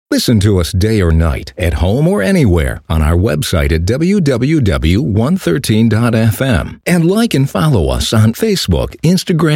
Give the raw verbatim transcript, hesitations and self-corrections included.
Listen to us day or night, at home or anywhere, on our website at w w w dot one thirteen dot f m. And like and follow us on Facebook, Instagram,